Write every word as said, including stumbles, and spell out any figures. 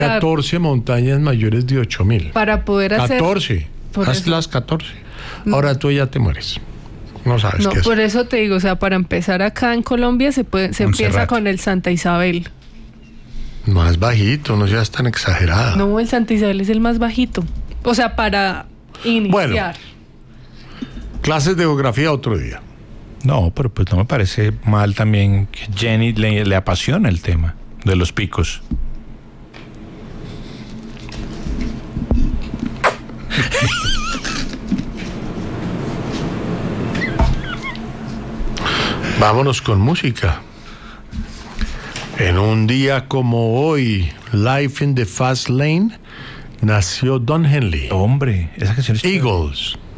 catorce montañas mayores de ocho mil. Para poder hacer... catorce. Haz eso. las catorce. Ahora tú ya te mueres. No sabes No, qué por hacer. eso te digo, o sea, para empezar acá en Colombia se puede, se Montserrat. empieza con el Santa Isabel. Más bajito, no seas tan exagerada. No, el Santa Isabel es el más bajito. O sea, para iniciar. Bueno. Clases de geografía otro día. No, pero pues no me parece mal también que Jenny le, le apasiona el tema de los picos. Vámonos con música. En un día como hoy, Life in the Fast Lane, nació Don Henley. Hombre, esa canción es chévere. Eagles.